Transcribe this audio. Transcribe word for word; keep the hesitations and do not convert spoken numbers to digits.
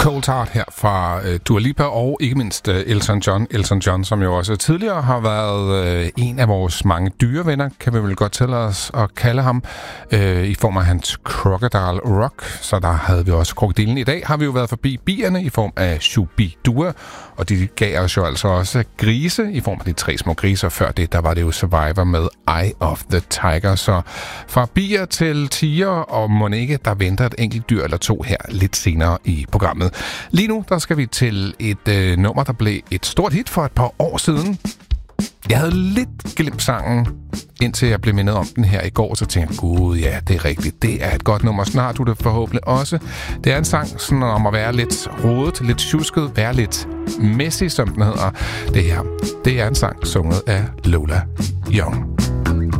Cold Heart her fra uh, Dua Lipa og ikke mindst uh, Elton John. Elton John, som jo også tidligere har været uh, en af vores mange dyrevenner, kan vi vel godt tælle os at kalde ham, uh, i form af hans Crocodile Rock. Så der havde vi også krokodilen. I dag har vi jo været forbi bierne i form af Shubidua, og de gav os jo altså også grise i form af de tre små griser. Før det, der var det jo Survivor med Eye of the Tiger. Så fra bier til tiger, og mon ikke, der venter et enkelt dyr eller to her lidt senere i programmet. Lige nu, der skal vi til et øh, nummer, der blev et stort hit for et par år siden. Jeg havde lidt glemt sangen, indtil jeg blev mindet om den her i går, så tænkte jeg, gud ja, det er rigtigt, det er et godt nummer, snart du det forhåbentlig også. Det er en sang sådan om at være lidt rodet, lidt tjusket, være lidt messy, som den hedder. Det her, det er en sang sunget af Lola Young.